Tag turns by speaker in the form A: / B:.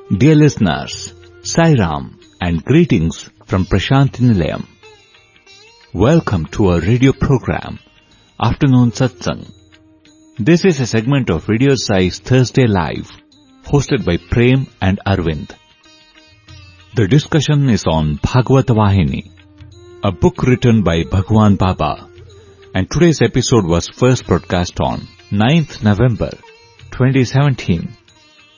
A: Dear listeners, Sai Ram and greetings from Prashanthi Nilayam. Welcome to our radio program, Afternoon Satsang. This is a segment of Radio Sai's Thursday Live, hosted by Prem and Arvind. The discussion is on Bhagavata Vahini, a book written by Bhagwan Baba, and today's episode was first broadcast on 9th November 2017.